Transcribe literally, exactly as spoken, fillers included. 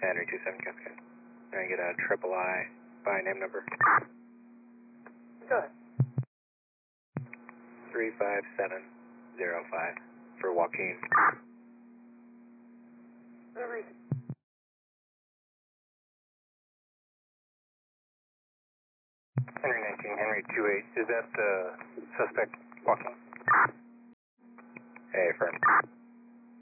Henry two seven Cascade. Can I get a triple I by name number? Go ahead. three five seven zero five for Joaquin. Henry. Henry nineteen, Henry two eight. Is that the suspect Joaquin? Hey, affirm.